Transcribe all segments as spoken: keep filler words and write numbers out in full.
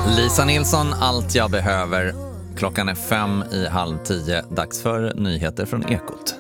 Lisa Nilsson, allt jag behöver. Klockan är fem i halv tio. Dags för nyheter från Ekot.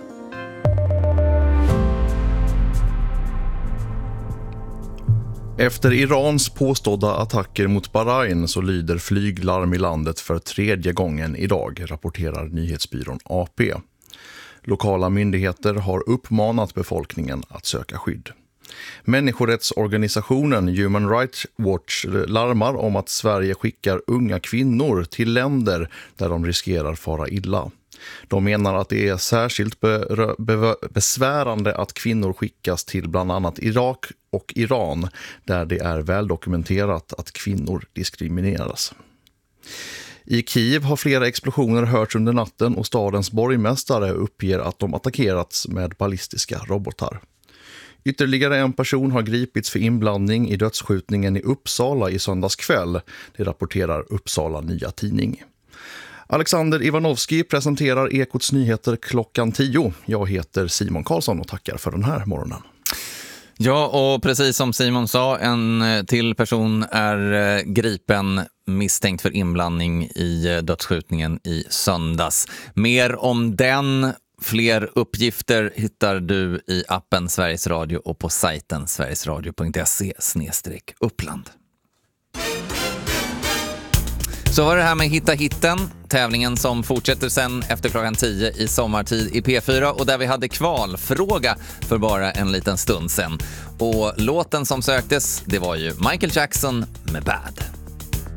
Efter Irans påstådda attacker mot Bahrain så lyder flyglarm i landet för tredje gången idag, rapporterar nyhetsbyrån A P. Lokala myndigheter har uppmanat befolkningen att söka skydd. Människorättsorganisationen Human Rights Watch larmar om att Sverige skickar unga kvinnor till länder där de riskerar fara illa. De menar att det är särskilt be- be- besvärande att kvinnor skickas till bland annat Irak och Iran, där det är väldokumenterat att kvinnor diskrimineras. I Kiev har flera explosioner hörts under natten och stadens borgmästare uppger att de attackerats med ballistiska robotar. Ytterligare en person har gripits för inblandning i dödsskjutningen i Uppsala i söndags kväll. Det rapporterar Uppsala Nya Tidning. Alexander Ivanovski presenterar Ekots nyheter klockan tio. Jag heter Simon Karlsson och tackar för den här morgonen. Ja, och precis som Simon sa, en till person är gripen misstänkt för inblandning i dödsskjutningen i söndags. Mer om den, fler uppgifter hittar du i appen Sveriges Radio och på sajten sverigesradio punkt se snedstreck uppland. Så var det här med Hitta hitten, tävlingen som fortsätter sen efter klockan tio i sommartid i P fyra och där vi hade kvalfråga för bara en liten stund sen. Och låten som söktes, det var ju Michael Jackson med Bad.